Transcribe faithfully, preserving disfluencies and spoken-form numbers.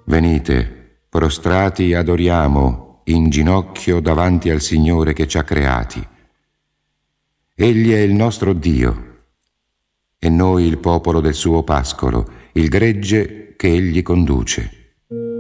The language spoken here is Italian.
Venite, prostrati adoriamo, in ginocchio davanti al Signore che ci ha creati. Egli è il nostro Dio, e noi il popolo del suo pascolo, il gregge che Egli conduce.